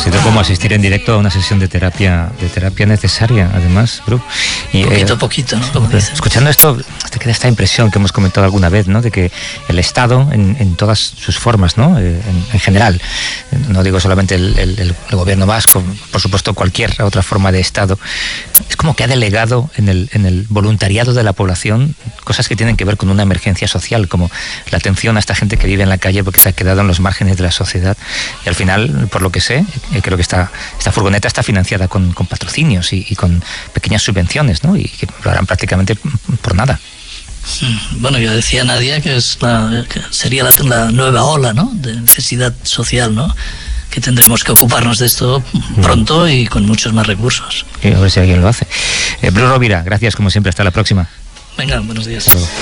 sido como asistir en directo a una sesión de terapia necesaria, además, Bru. Y, poquito a poquito, ¿no? Como dicen. Escuchando esto, te queda esta impresión que hemos comentado alguna vez, ¿no? De que el Estado, en todas sus formas, ¿no? En general, no digo solamente el gobierno vasco, por supuesto cualquier otra forma de Estado, es como que ha delegado en el voluntariado de la población cosas que tienen que ver con una emergencia social, como la atención a esta gente que vive en la calle porque se ha quedado en los márgenes de la sociedad. Y al final, por lo que sé, creo que esta furgoneta está financiada con patrocinios y con pequeñas subvenciones, ¿no? Y que lo harán prácticamente por nada. Bueno, yo decía, Nadia, que sería la nueva ola, ¿no? De necesidad social, ¿no? Que tendremos que ocuparnos de esto pronto y con muchos más recursos. Y a ver si alguien lo hace. Bru Rovira, gracias como siempre, hasta la próxima. Venga, buenos días. Hasta luego.